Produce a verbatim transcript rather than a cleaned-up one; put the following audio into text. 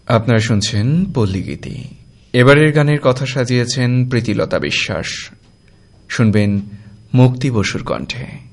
আপনারা শুনছেন পল্লীগীতি। এবারের গানের কথা সাজিয়েছেন প্রীতিলতা বিশ্বাস। শুনবেন মুক্তি বসুর কণ্ঠে।